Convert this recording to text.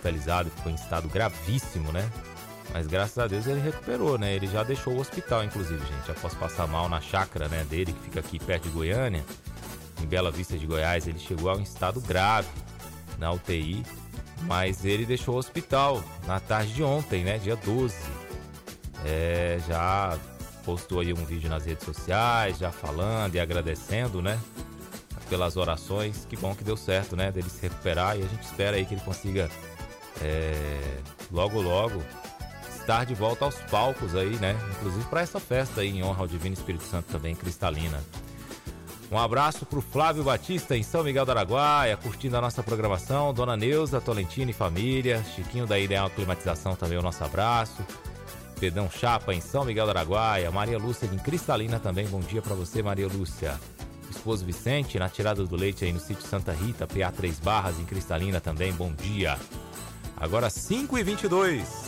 hospitalizado, ficou em estado gravíssimo, né? Mas graças a Deus ele recuperou, né? Ele já deixou o hospital, inclusive, gente. Após passar mal na chácara, né, dele, que fica aqui perto de Goiânia, em Bela Vista de Goiás, ele chegou a um estado grave na UTI, mas ele deixou o hospital na tarde de ontem, né, dia 12. Já postou aí um vídeo nas redes sociais, já falando e agradecendo, né, pelas orações. Que bom que deu certo, né, dele se recuperar, e a gente espera aí que ele consiga logo estar de volta aos palcos aí, né, inclusive para essa festa aí em honra ao Divino Espírito Santo também, Cristalina. Um abraço pro Flávio Batista em São Miguel do Araguaia, curtindo a nossa programação. Dona Neuza Tolentino e família. Chiquinho da Ideal Climatização também, o nosso abraço. Pedrão Chapa em São Miguel do Araguaia. Maria Lúcia em Cristalina também. Bom dia pra você, Maria Lúcia. Esposo Vicente na tirada do leite aí no sítio Santa Rita, PA 3 Barras em Cristalina também. Bom dia. Agora 5h22.